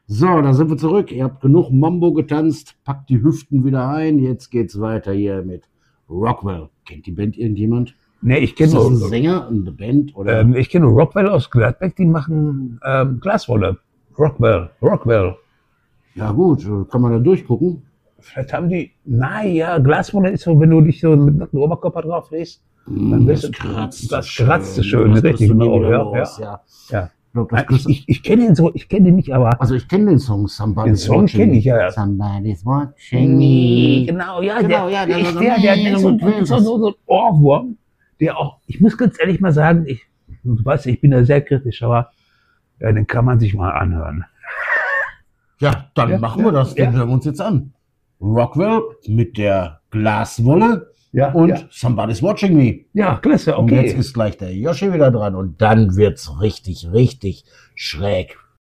So, da sind wir zurück. Ihr habt genug Mambo getanzt, packt die Hüften wieder ein. Jetzt geht's weiter hier mit Rockwell. Kennt die Band irgendjemand? Nee, ich Ist kenne das ein nur, Sänger, eine Band? Oder? ich kenne nur Rockwell aus Gladbeck, die machen Glaswolle. Rockwell. Ja gut, kann man da durchgucken. Vielleicht haben die, naja, Glaswolle ist so, wenn du dich so mit nacktem Oberkörper drauf legst, dann wirst Das du, kratzt. das kratzt schön, Das richtig kriegst du nie genau, wieder ja, los, ja. ja. Ja. Ich glaub, das Nein, kriegst du- ich kenne den so, ich kenne den nicht, aber Also ich kenne den Song Somebody's den Song Watching kenne Me. ich ja. Somebody's watching me. Genau, ja, Genau, der, ja, der, der- ist der ist so ein Ohrwurm, der auch, ich muss ganz ehrlich mal sagen, du weißt, ich bin da sehr kritisch, aber ja, den kann man sich mal anhören. Ja, dann Ja, machen wir das. Den ja. hören wir uns jetzt an. Rockwell mit der Glaswolle Ja, und ja. Somebody's Watching Me. Ja, klasse, Und jetzt okay. ist gleich der Yoshi wieder dran und dann wird's richtig, richtig schräg.